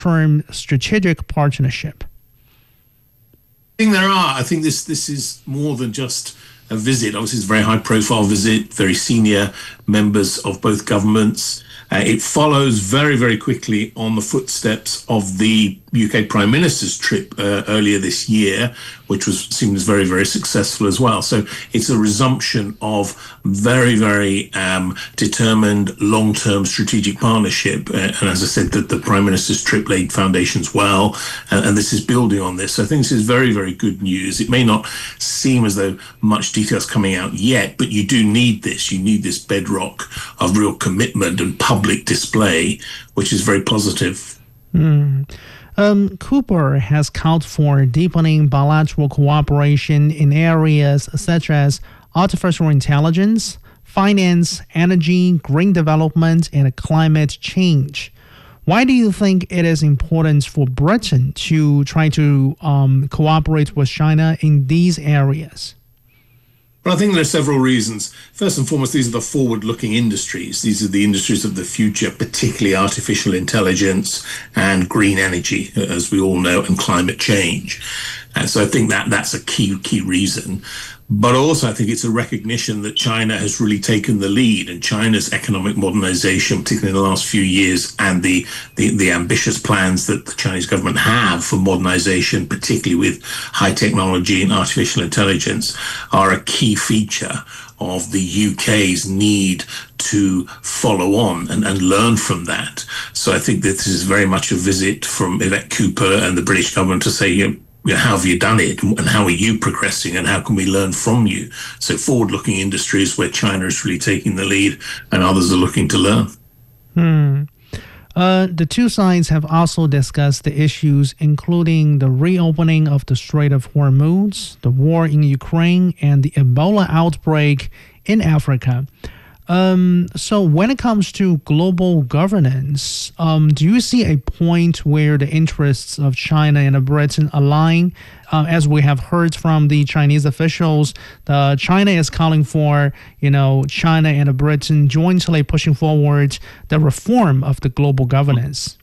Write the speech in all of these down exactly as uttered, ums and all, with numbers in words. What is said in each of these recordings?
term strategic partnership? I think there are. I think this this is more than just a visit. Obviously, it's a very high-profile visit, very senior members of both governments. Uh, it follows very, very quickly on the footsteps of the U K Prime Minister's trip uh, earlier this year, which was seems very, very successful as well. So it's a resumption of very, very um, determined long-term strategic partnership. Uh, and as I said, that the Prime Minister's trip laid foundations well, and, and this is building on this. So I think this is very, very good news. It may not seem as though much detail is coming out yet, but you do need this. You need this bedrock of real commitment and public display, which is very positive. Mm. Um, Cooper has called for deepening bilateral cooperation in areas such as artificial intelligence, finance, energy, green development, and climate change. Why do you think it is important for Britain to try to um, cooperate with China in these areas? Well, I think there are several reasons. First and foremost, these are the forward-looking industries. These are the industries of the future, particularly artificial intelligence and green energy, as we all know, and climate change. And so I think that that's a key, key reason. But also, I think it's a recognition that China has really taken the lead, and China's economic modernization, particularly in the last few years, and the, the, the ambitious plans that the Chinese government have for modernization, particularly with high technology and artificial intelligence, are a key feature of the U K's need to follow on and, and learn from that. So I think that this is very much a visit from Yvette Cooper and the British government to say, you know, how have you done it, and how are you progressing, and how can we learn from you? So forward-looking industries where China is really taking the lead and others are looking to learn. Hmm. Uh, the two sides have also discussed the issues including the reopening of the Strait of Hormuz, the war in Ukraine, and the Ebola outbreak in Africa. Um, so when it comes to global governance, um, do you see a point where the interests of China and Britain align? Uh, as we have heard from the Chinese officials, the China is calling for, you know, China and Britain jointly pushing forward the reform of the global governance.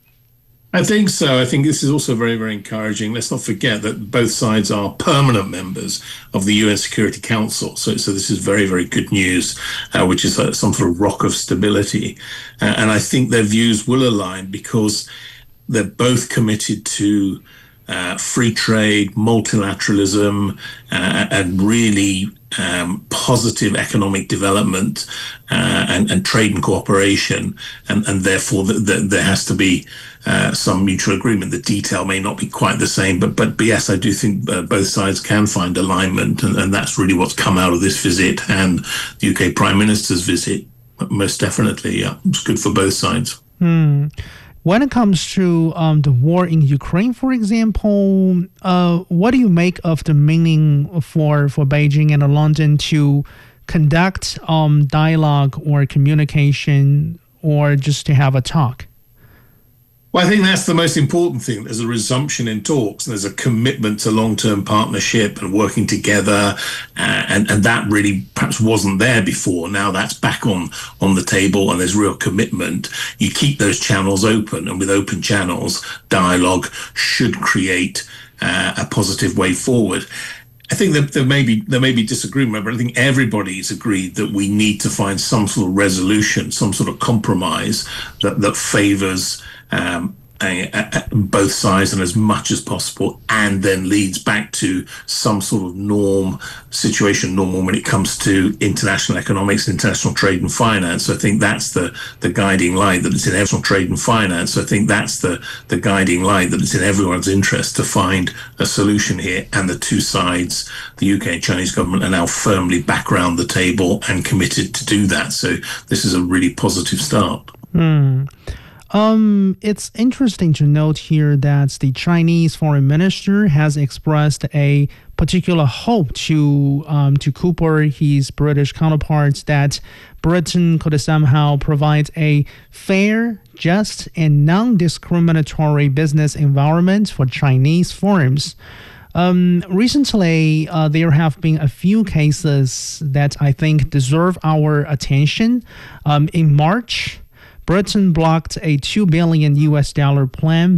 I think so. I think this is also very, very encouraging. Let's not forget that both sides are permanent members of the U N Security Council. So, so this is very, very good news, uh, which is uh, some sort of rock of stability. Uh, and I think their views will align because they're both committed to uh, free trade, multilateralism, uh, and really um, positive economic development uh, and, and trade and cooperation. And, and therefore, the, the, there has to be Uh, some mutual agreement. The detail may not be quite the same, but but, but yes, I do think uh, both sides can find alignment, and, and that's really what's come out of this visit and the U K Prime Minister's visit. Most definitely, yeah, it's good for both sides. Hmm. When it comes to um, the war in Ukraine, for example, uh, what do you make of the meaning for, for Beijing and London to conduct um, dialogue or communication, or just to have a talk? Well, I think that's the most important thing. There's a resumption in talks, and there's a commitment to long-term partnership and working together, uh, and, and that really perhaps wasn't there before. Now that's back on, on the table, and there's real commitment. You keep those channels open, and with open channels, dialogue should create uh, a positive way forward. I think that there may be there may be disagreement, but I think everybody's agreed that we need to find some sort of resolution, some sort of compromise that, that favors um, a, a, both sides and as much as possible, and then leads back to some sort of norm situation, normal when it comes to international economics, international trade and finance. So I think that's the, the guiding light, that it's in international trade and finance. So I think that's the, the guiding light, that it's in everyone's interest to find a solution here. And the two sides, the U K and Chinese government, are now firmly back around the table and committed to do that. So this is a really positive start. Hmm. Um, it's interesting to note here that the Chinese foreign minister has expressed a particular hope to um, to Cooper, his British counterparts, that Britain could somehow provide a fair, just, and non-discriminatory business environment for Chinese firms. Um, recently, uh, there have been a few cases that I think deserve our attention. Um, in March, Britain blocked a two billion U S dollar plan